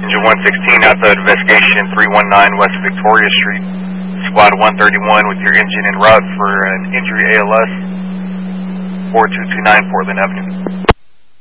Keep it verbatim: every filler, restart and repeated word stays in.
Passenger one sixteen, outside investigation, three one nine West Victoria Street. Squad one thirty-one with your engine en route for an injury A L S, four two two nine Portland Avenue.